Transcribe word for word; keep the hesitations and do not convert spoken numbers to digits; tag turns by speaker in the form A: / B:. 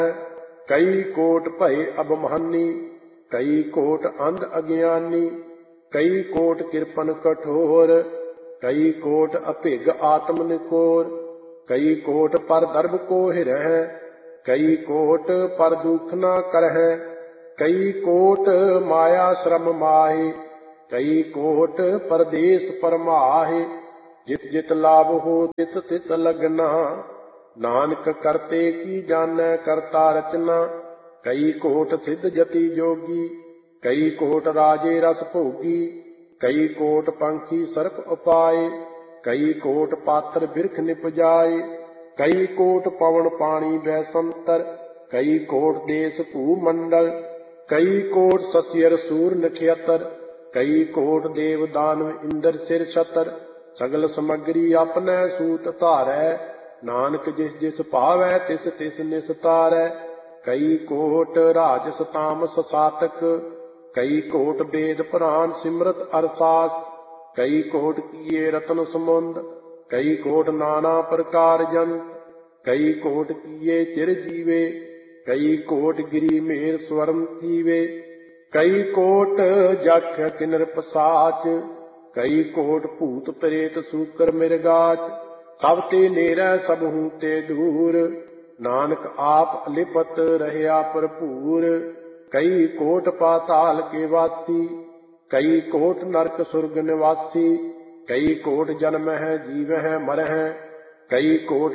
A: कई कोट भय अबमानी, कई कोट अंध अज्ञानी, कई कोट कृपन कठोर, कई कोट अभिग आत्म निकोर, कई कोट पर दर्भ को हिरह, कई कोट पर दुख न करह, कई कोट माया श्रम माहे, कई कोट परदेश परमाहे। जित जित लाभ हो तित तित लगना, नानक करते की जानै करता रचना। कई कोट सिद्ध जति जोगी, कई कोट राजे रस भोगी, कई कोट पंखी सर्प उपाय, कई कोट पात्र बिरख निपजाए, कई कोट पवन पानी बैसंतर, कई कोट देश भूमंडल, कई कोट सस्यर सूर नक्षत्र, कई कोट देव दानव इंद्र सिर छतर। सगल समग्री अपने सूत धारै, नानक जिस जिस भावै तिस तिस निस्तारै। कई कोट राजस तामस सातक, कई कोट वेद पुराण सिमरत अरसास, कई कोट किए रतन समुंद, कई कोट नाना प्रकार जंत, कई कोट किए चिर जीवे, कई कोट गिरी मेर स्वरम थीवे, कई कोट जख किन्नर पसाच, कई कोट भूत प्रेत सूकर मिरगाच। सब ते नेरै सबहु ते दूर, नानक आप अलिपत रहया भरपूर। कई कोट पाताल के वासी, कई कोट नरक सुरग निवासी, कई कोट जन्म है जीव है मर है, कई कोट